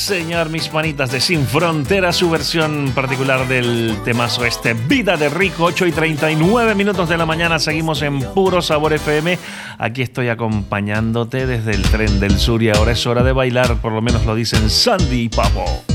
señor, mis manitas de Sin Fronteras, su versión particular del temazo Vida de Rico. 8:39 de la mañana, seguimos en Puro Sabor FM. Aquí estoy acompañándote desde el Tren del Sur y ahora es hora de bailar, por lo menos lo dicen Sandy y Papo.